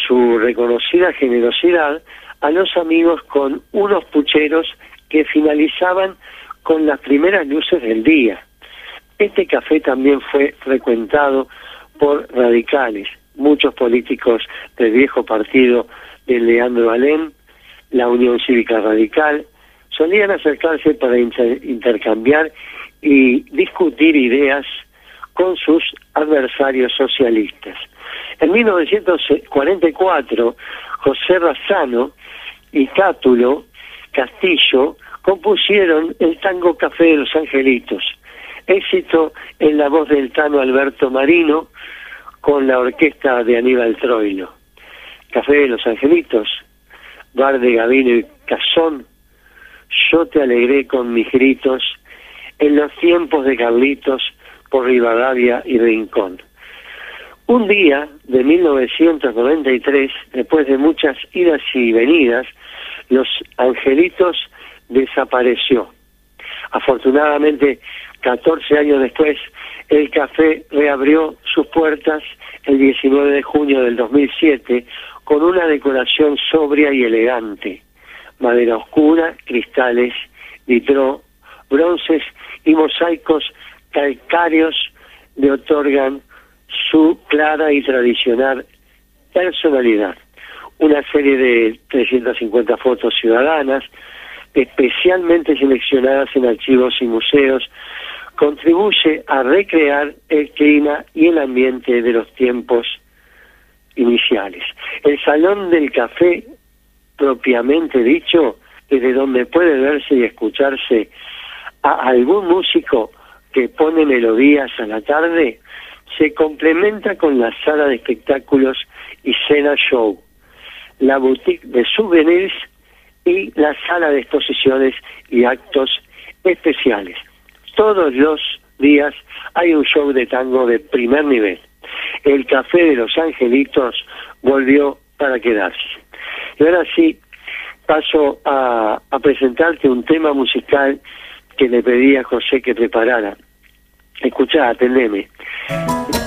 su reconocida generosidad a los amigos con unos pucheros que finalizaban con las primeras luces del día. Este café también fue frecuentado por radicales, muchos políticos del viejo partido de Leandro Alem, la Unión Cívica Radical, solían acercarse para intercambiar y discutir ideas con sus adversarios socialistas. En 1944, José Razzano y Cátulo Castillo compusieron el tango Café de los Angelitos, éxito en la voz del Tano Alberto Marino con la orquesta de Aníbal Troilo. Café de los Angelitos, bar de Gavino y Cazón, yo te alegré con mis gritos en los tiempos de Carlitos por Rivadavia y Rincón. Un día de 1993, después de muchas idas y venidas, Los Angelitos desapareció. Afortunadamente, 14 años después, el café reabrió sus puertas el 19 de junio del 2007 con una decoración sobria y elegante. Madera oscura, cristales, vitró, bronces y mosaicos calcáreos le otorgan su clara y tradicional personalidad. Una serie de 350 fotos ciudadanas, especialmente seleccionadas en archivos y museos, contribuye a recrear el clima y el ambiente de los tiempos iniciales. El Salón del Café, propiamente dicho, desde donde puede verse y escucharse a algún músico que pone melodías a la tarde, se complementa con la sala de espectáculos y cena show, la boutique de souvenirs y la sala de exposiciones y actos especiales. Todos los días hay un show de tango de primer nivel. El Café de los Angelitos volvió para quedarse. Y ahora sí, paso a presentarte un tema musical que le pedí a José que preparara. Escuchá, atendeme.